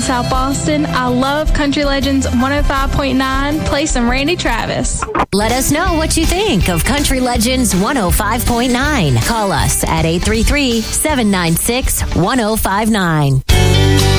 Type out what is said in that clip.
South Boston. I love Country Legends 105.9. Play some Randy Travis. Let us know what you think of Country Legends 105.9. Call us at 833-796-1059.